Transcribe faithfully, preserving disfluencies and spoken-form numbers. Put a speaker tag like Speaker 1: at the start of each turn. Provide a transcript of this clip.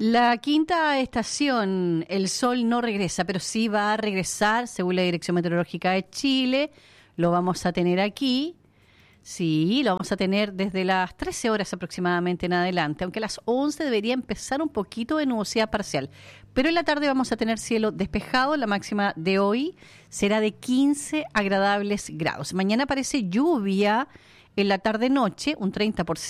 Speaker 1: La quinta estación, el sol no regresa, pero sí va a regresar, según la Dirección Meteorológica de Chile. Lo vamos a tener aquí. Sí, lo vamos a tener desde las trece horas aproximadamente en adelante, aunque a las once debería empezar un poquito de nubosidad parcial. Pero en la tarde vamos a tener cielo despejado, la máxima de hoy será de quince agradables grados. Mañana aparece lluvia en la tarde-noche, un treinta por ciento.